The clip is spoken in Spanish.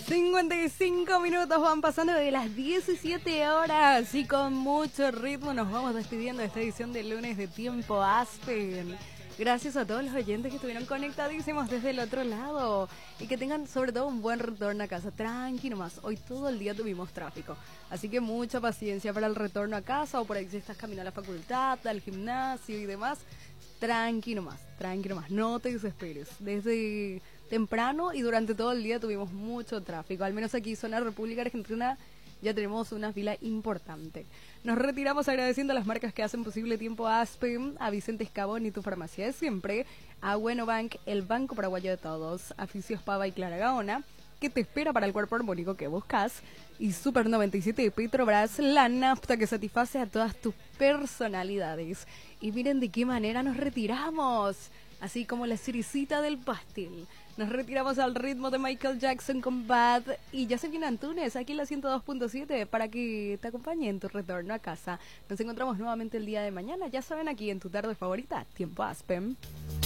55 minutos van pasando de las 17 horas y con mucho ritmo nos vamos despidiendo de esta edición de lunes de Tiempo Aspen. Gracias a todos los oyentes que estuvieron conectadísimos desde el otro lado y que tengan sobre todo un buen retorno a casa. Tranqui nomás, hoy todo el día tuvimos tráfico, así que mucha paciencia para el retorno a casa o por ahí si estás camino a la facultad, al gimnasio y demás. Tranqui nomás, no te desesperes. Desde temprano y durante todo el día tuvimos mucho tráfico, al menos aquí en zona República Argentina ya tenemos una fila importante. Nos retiramos agradeciendo a las marcas que hacen posible Tiempo Aspen, a Vicente Escabón y tu farmacia de siempre, a Bueno Bank, el banco paraguayo de todos, a Fisios Pava y Clara Gaona, que te espera para el cuerpo armónico que buscas, y Super 97 de Petrobras, la nafta que satisface a todas tus personalidades. Y miren de qué manera nos retiramos, así como la cerecita del pastel. Nos retiramos al ritmo de Michael Jackson con Bad y ya se viene Antunes aquí en la 102.7 para que te acompañe en tu retorno a casa. Nos encontramos nuevamente el día de mañana, ya saben, aquí en tu tarde favorita, Tiempo Aspen.